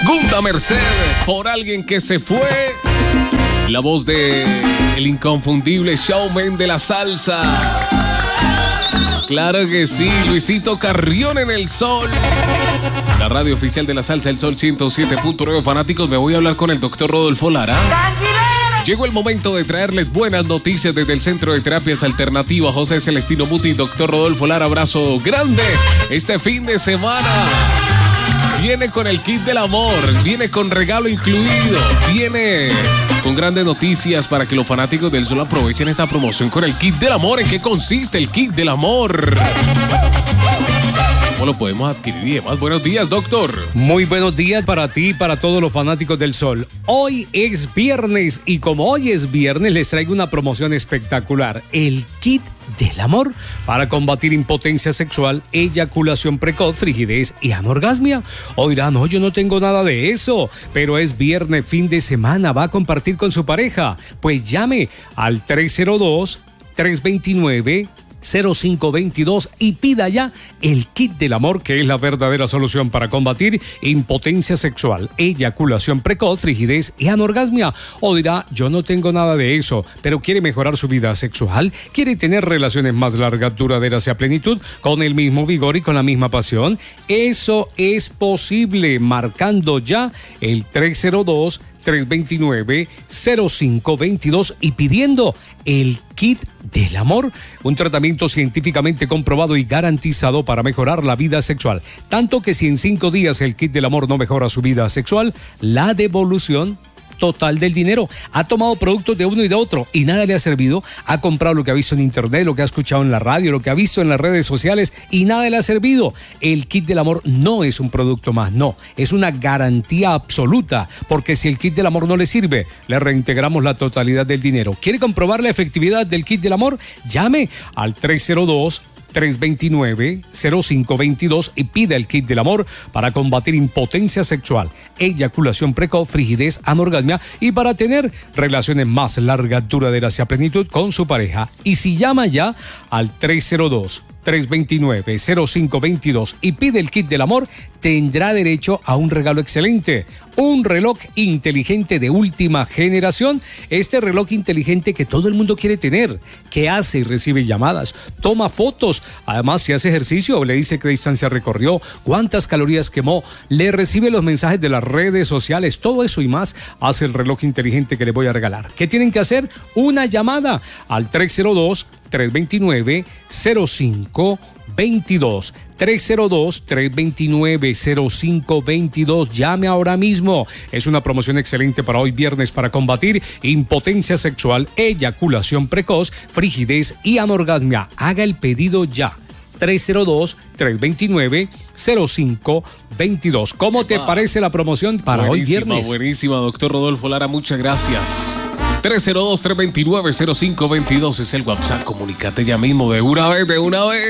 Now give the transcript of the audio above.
Gunda Merced, por alguien que se fue. La voz de el inconfundible showman de la salsa. Claro que sí, Luisito Carrión en El Sol. La radio oficial de la salsa, El Sol 107.9. Fanáticos, me voy a hablar con el doctor Rodolfo Lara. Llegó el momento de traerles buenas noticias desde el Centro de Terapias Alternativas José Celestino Muti. Doctor Rodolfo Lara, abrazo grande. Este fin de semana viene con el kit del amor, viene con regalo incluido, viene con grandes noticias para que los fanáticos del Sol aprovechen esta promoción con el kit del amor. ¿En qué consiste el kit del amor? ¿Cómo lo podemos adquirir y demás? Buenos días, doctor. Muy buenos días para ti y para todos los fanáticos del Sol. Hoy es viernes y como hoy es viernes les traigo una promoción espectacular. El kit del amor para combatir impotencia sexual, eyaculación precoz, frigidez y anorgasmia. Oirán, no, yo no tengo nada de eso, pero es viernes, fin de semana, va a compartir con su pareja. Pues llame al 302-329-0522 y pida ya el kit del amor, que es la verdadera solución para combatir impotencia sexual, eyaculación precoz, frigidez y anorgasmia. O dirá, yo no tengo nada de eso, pero quiere mejorar su vida sexual, quiere tener relaciones más largas, duraderas y a plenitud, con el mismo vigor y con la misma pasión. Eso es posible marcando ya el 302-329-0522 y pidiendo el kit del amor, un tratamiento científicamente comprobado y garantizado para mejorar la vida sexual. Tanto que si en 5 días el kit del amor no mejora su vida sexual, la devolución total del dinero. Ha tomado productos de uno y de otro y nada le ha servido. Ha comprado lo que ha visto en internet, lo que ha escuchado en la radio, lo que ha visto en las redes sociales y nada le ha servido. El kit del amor no es un producto más, no. Es una garantía absoluta, porque si el kit del amor no le sirve, le reintegramos la totalidad del dinero. ¿Quiere comprobar la efectividad del kit del amor? Llame al 302-329-0522 y pida el kit del amor para combatir impotencia sexual, eyaculación precoz, frigidez, anorgasmia y para tener relaciones más largas, duraderas y a plenitud con su pareja. Y si llama ya al 302-329-0522 y pide el kit del amor, tendrá derecho a un regalo excelente, un reloj inteligente de última generación. Este reloj inteligente que todo el mundo quiere tener, que hace y recibe llamadas, toma fotos, además si hace ejercicio le dice qué distancia recorrió, cuántas calorías quemó, le recibe los mensajes de las redes sociales, todo eso y más hace el reloj inteligente que le voy a regalar. ¿Qué tienen que hacer? Una llamada al 302-329-0522. 302-329-0522. Llame ahora mismo. Es una promoción excelente para hoy viernes para combatir impotencia sexual, eyaculación precoz, frigidez y anorgasmia. Haga el pedido ya. 302-329-0522. ¿Cómo te parece la promoción para hoy viernes? Buenísima, doctor Rodolfo Lara, muchas gracias. 302-329-0522 es el WhatsApp. Comunícate ya mismo de una vez.